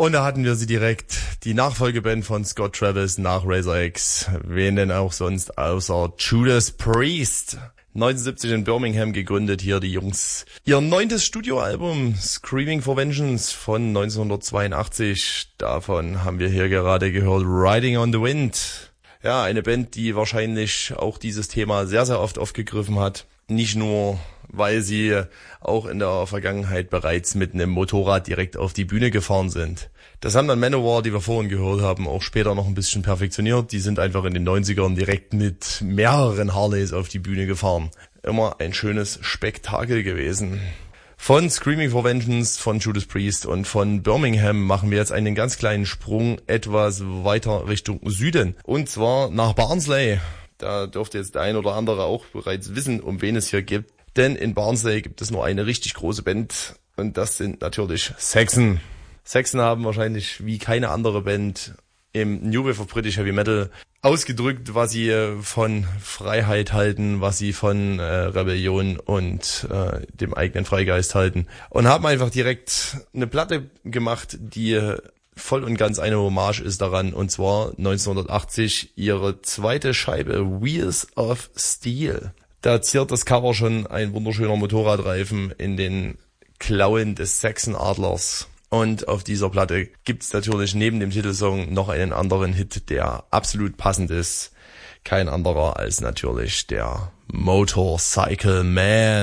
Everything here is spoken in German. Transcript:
Und da hatten wir sie direkt, die Nachfolgeband von Scott Travis nach Razor X. Wen denn auch sonst außer Judas Priest. 1970 in Birmingham gegründet, hier die Jungs. Ihr 9. Studioalbum Screaming for Vengeance von 1982. Davon haben wir hier gerade gehört Riding on the Wind. Ja, eine Band, die wahrscheinlich auch dieses Thema sehr, sehr oft aufgegriffen hat. Nicht nur, weil sie auch in der Vergangenheit bereits mit einem Motorrad direkt auf die Bühne gefahren sind. Das haben dann Manowar, die wir vorhin gehört haben, auch später noch ein bisschen perfektioniert. Die sind einfach in den 90ern direkt mit mehreren Harleys auf die Bühne gefahren. Immer ein schönes Spektakel gewesen. Von Screaming for Vengeance, von Judas Priest und von Birmingham machen wir jetzt einen ganz kleinen Sprung etwas weiter Richtung Süden. Und zwar nach Barnsley. Da dürfte jetzt der ein oder andere auch bereits wissen, um wen es hier geht. Denn in Barnsley gibt es nur eine richtig große Band und das sind natürlich Saxon. Saxon haben wahrscheinlich wie keine andere Band im New Wave of British Heavy Metal ausgedrückt, was sie von Freiheit halten, was sie von Rebellion und dem eigenen Freigeist halten. Und haben einfach direkt eine Platte gemacht, die voll und ganz eine Hommage ist daran, und zwar 1980 ihre zweite Scheibe Wheels of Steel. Da ziert das Cover schon ein wunderschöner Motorradreifen in den Klauen des Saxon Adlers. Und auf dieser Platte gibt's natürlich neben dem Titelsong noch einen anderen Hit, der absolut passend ist. Kein anderer als natürlich der Motorcycle Man.